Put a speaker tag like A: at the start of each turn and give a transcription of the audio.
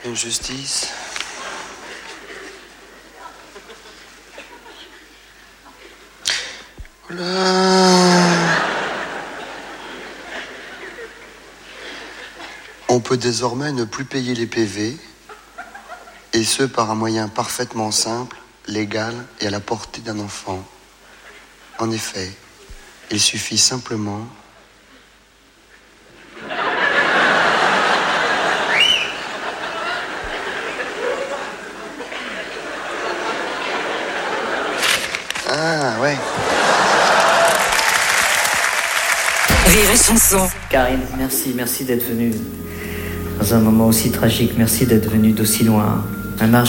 A: Une justice. On peut désormais ne plus payer les PV, et ce par un moyen parfaitement simple, légal et à la portée d'un enfant. En effet, il suffit simplement... Ah, ouais.
B: Rire et chanson.
C: Karine, merci d'être venue dans un moment aussi tragique. Merci d'être venue d'aussi loin. Un